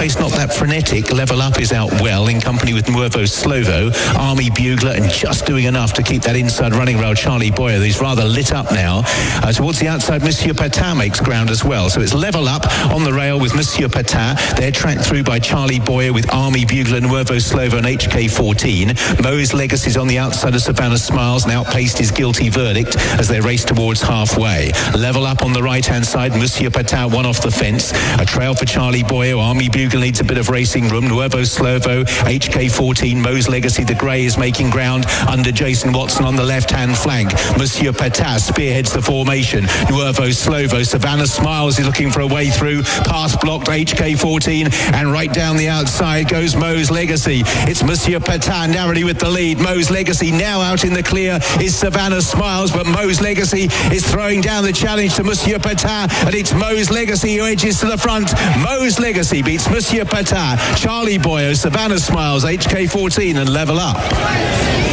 pace not that frenetic. Level Up is out well in company with Nuevo Slovo, Army Bugler, and just doing enough to keep that inside running rail Charlie Boyer. He's rather lit up now. Towards the outside, Monsieur Patin makes ground as well. So it's Level Up on the rail with Monsieur Patin. They're tracked through by Charlie Boyer with Army Bugler, Nuevo Slovo and HK14. Moe's Legacy's on the outside of Savannah Smiles and outpaced his Guilty Verdict as they race towards halfway. Level Up on the right-hand side, Monsieur Patin one off the fence. A trail for Charlie Boyer. Army Bugler needs a bit of racing room. Nuevo Slovo, HK14, Moe's Legacy, the grey is making ground under Jason Watson on the left-hand flank. Monsieur Patin spearheads the formation. Nuevo Slovo, Savannah Smiles is looking for a way through. Pass blocked, HK14, and right down the outside goes Moe's Legacy. It's Monsieur Patin narrowly with the lead. Moe's Legacy now out in the clear is Savannah Smiles, but Moe's Legacy is throwing down the challenge to Monsieur Patin, and it's Moe's Legacy who edges to the front. Moe's Legacy beats Monsieur Patin, Charlie Boyer, Savannah Smiles, HK14 and Level Up.